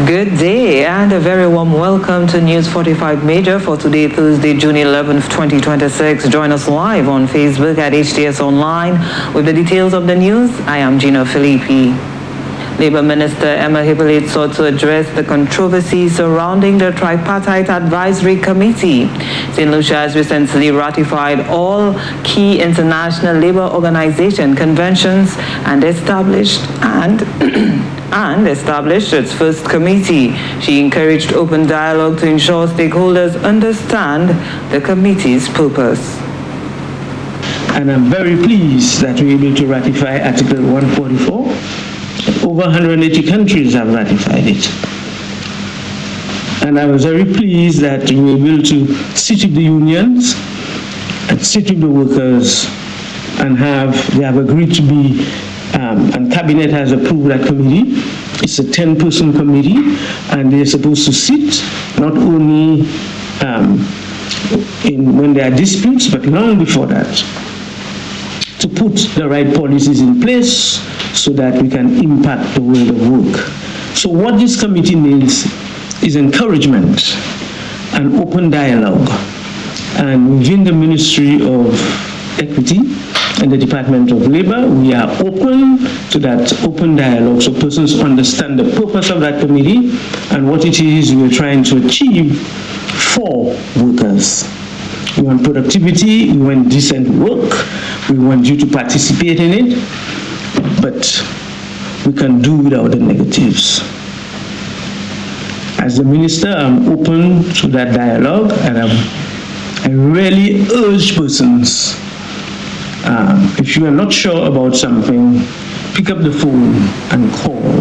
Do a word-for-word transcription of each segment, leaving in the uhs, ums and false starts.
Good day and a very warm welcome to News forty-five Major for today, Thursday, June eleventh, twenty twenty-six. Join us live on Facebook at H T S Online with the details of the news. I am Gina Filippi. Labour Minister Emma Hippolyte sought to address the controversy surrounding the Tripartite Advisory Committee. Saint Lucia has recently ratified all key international labour organization conventions and established and and established its first committee. She encouraged open dialogue to ensure stakeholders understand the committee's purpose. And I'm very pleased that we're able to ratify Article one forty-four. Over one hundred eighty countries have ratified it. And I was very pleased that we were able to sit with the unions and sit with the workers and have, they have agreed to be, um, and Cabinet has approved that committee. It's a ten-person committee, and they're supposed to sit not only um, in when there are disputes, but long before that, to put the right policies in place so that we can impact the world of work. So what this committee needs is encouragement and open dialogue. And within the Ministry of Equity and the Department of Labor, we are open to that open dialogue so persons understand the purpose of that committee and what it is we're trying to achieve for workers. We want productivity, we want decent work, we want you to participate in it, but we can do without the negatives. As the minister, I'm open to that dialogue, and I'm, I really urge persons, um, if you are not sure about something, pick up the phone and call.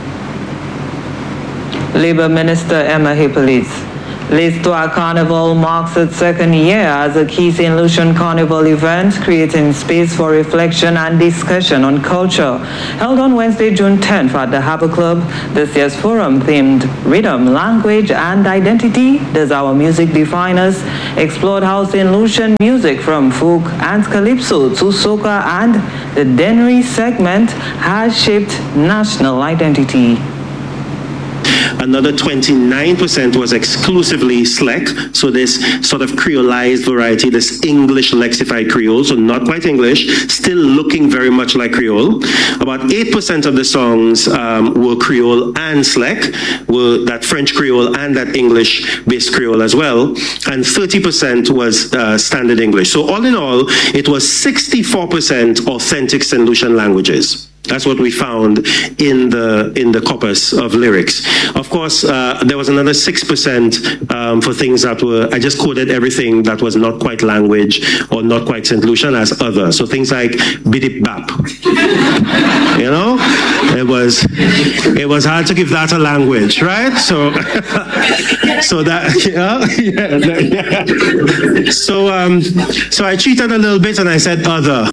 Labour Minister Emma Hippolyte. L'Histoire Carnival marks its second year as a key Saint Lucian Carnival event, creating space for reflection and discussion on culture. Held on Wednesday, June tenth at the Harbour Club, this year's forum themed Rhythm, Language and Identity, Does Our Music Define Us?, explored how Saint Lucian music from folk and calypso to soca and the Dennery segment has shaped national identity. Another twenty-nine percent was exclusively S L E C, so this sort of creolized variety, this English lexified Creole, so not quite English, still looking very much like Creole. About eight percent of the songs um, were Creole and S L E C, were that French Creole and that English-based Creole as well, and thirty percent was uh, standard English. So all in all, it was sixty-four percent authentic Saint Lucian languages. That's what we found in the in the corpus of lyrics. Of course, uh, there was another six percent um, for things that were, I just quoted everything that was not quite language or not quite Saint Lucian as other. So things like bidip bap. You know, it was it was hard to give that a language, right? So so that yeah, yeah. So um, so I cheated a little bit and I said other.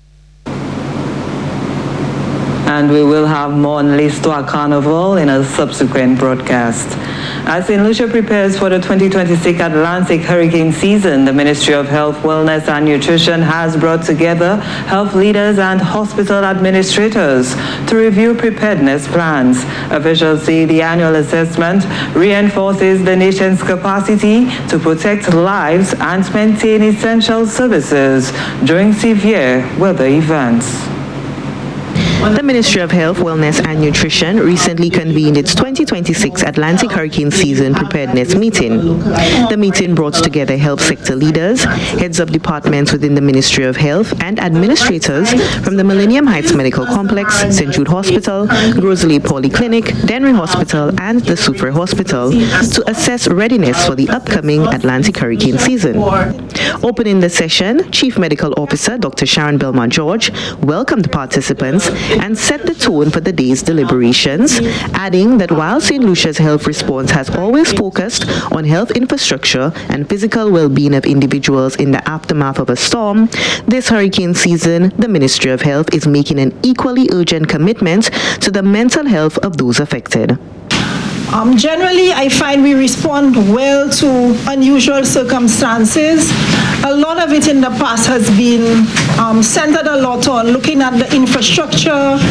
And we will have more on L'Histoire Carnival in a subsequent broadcast. As Saint Lucia prepares for the twenty twenty-six Atlantic hurricane season, the Ministry of Health, Wellness and Nutrition has brought together health leaders and hospital administrators to review preparedness plans. Officials say the annual assessment reinforces the nation's capacity to protect lives and maintain essential services during severe weather events. The Ministry of Health, Wellness and Nutrition recently convened its twenty twenty-six Atlantic Hurricane Season Preparedness Meeting. The meeting brought together health sector leaders, heads of departments within the Ministry of Health, and administrators from the Millennium Heights Medical Complex, Saint Jude Hospital, Rosalie Polyclinic, Dennery Hospital, and the Super Hospital to assess readiness for the upcoming Atlantic hurricane season. Opening the session, Chief Medical Officer Doctor Sharon Belmont George welcomed participants and set the tone for the day's deliberations, adding that while Saint Lucia's health response has always focused on health infrastructure and physical well-being of individuals in the aftermath of a storm, this hurricane season, the Ministry of Health is making an equally urgent commitment to the mental health of those affected. Um, generally, I find we respond well to unusual circumstances. A lot of it in the past has been um, centered a lot on looking at the infrastructure,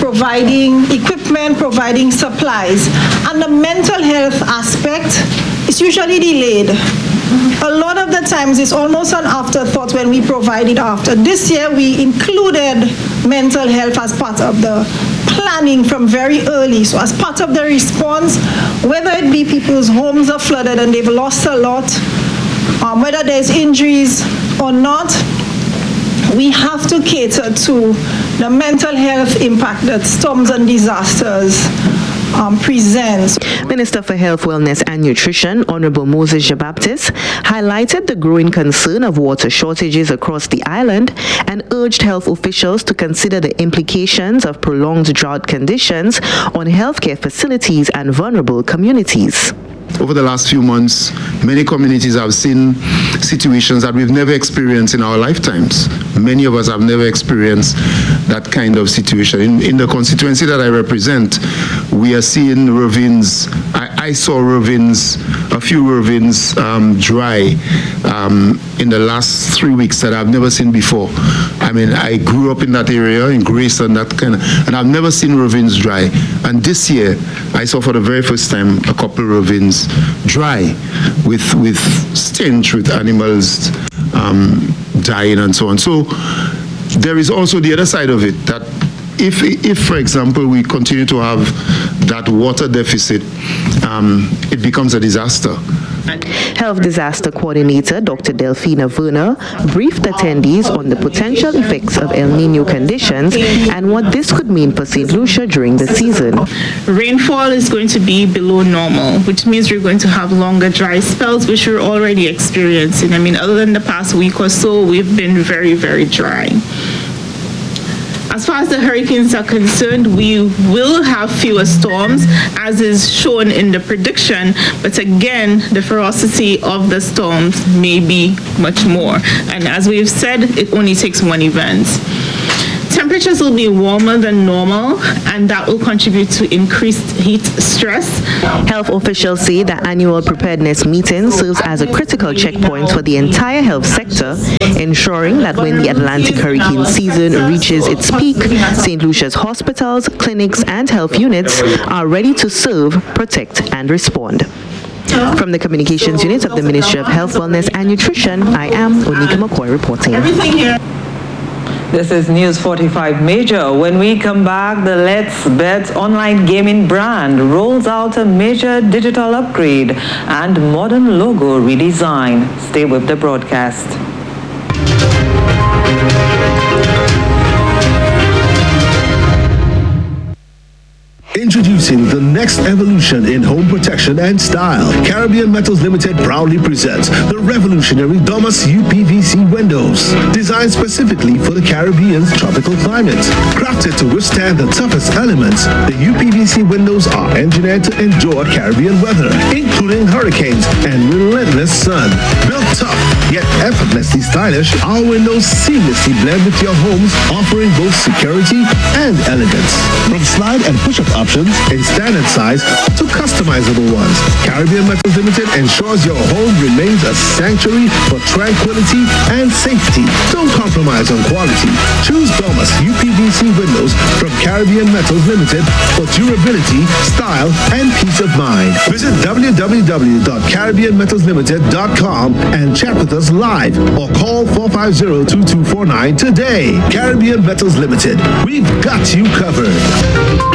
providing equipment, providing supplies. And the mental health aspect is usually delayed. A lot of the times it's almost an afterthought when we provide it after. This year we included mental health as part of the planning from very early. So as part of the response, whether it be people's homes are flooded and they've lost a lot, um, whether there's injuries or not, we have to cater to the mental health impact that storms and disasters um, present. Minister for Health, Wellness and Nutrition, Honorable Moses Jabaptist, highlighted the growing concern of water shortages across the island and urged health officials to consider the implications of prolonged drought conditions on healthcare facilities and vulnerable communities. Over the last few months, many communities have seen situations that we've never experienced in our lifetimes. Many of us have never experienced that kind of situation. In, in the constituency that I represent, we are seeing ravines. I, I saw ravines, a few ravines um, dry um, in the last three weeks that I've never seen before. I mean, I grew up in that area, in Grace and that kind of, and I've never seen ravines dry. And this year, I saw for the very first time a couple ravines dry with with stench, with animals um, dying and so on. So there is also the other side of it, that if, if for example, we continue to have that water deficit, um, it becomes a disaster. Health Disaster Coordinator Doctor Delphina Werner briefed attendees on the potential effects of El Nino conditions and what this could mean for Saint Lucia during the season. Rainfall is going to be below normal, which means we're going to have longer dry spells, which we're already experiencing. I mean, other than the past week or so, we've been very, very dry. As far as the hurricanes are concerned, we will have fewer storms, as is shown in the prediction, but again, the ferocity of the storms may be much more. And as we've said, it only takes one event. Temperatures will be warmer than normal, and that will contribute to increased heat stress. Health officials say the annual preparedness meeting serves as a critical checkpoint for the entire health sector, ensuring that when the Atlantic hurricane season reaches its peak, Saint Lucia's hospitals, clinics, and health units are ready to serve, protect, and respond. From the Communications Unit of the Ministry of Health, Wellness and Nutrition, I am Onika McCoy reporting. Everything here. This is News forty-five Major. When we come back, the Let's Bet online gaming brand rolls out a major digital upgrade and modern logo redesign. Stay with the broadcast. Introducing the next evolution in home protection and style. Caribbean Metals Limited proudly presents the revolutionary Domus U P V C windows. Designed specifically for the Caribbean's tropical climate. Crafted to withstand the toughest elements, the U P V C windows are engineered to endure Caribbean weather, including hurricanes and relentless sun. Built tough, yet effortlessly stylish, our windows seamlessly blend with your homes, offering both security and elegance. From slide and push-up options in standard size to customizable ones, Caribbean Metals Limited ensures your home remains a sanctuary for tranquility and safety. Don't compromise on quality. Choose Domus U P V C windows from Caribbean Metals Limited for durability, style, and peace of mind. Visit w w w dot caribbean metals limited dot com and chat with us live or call four five zero, two two four nine today. Caribbean Metals Limited. We've got you covered.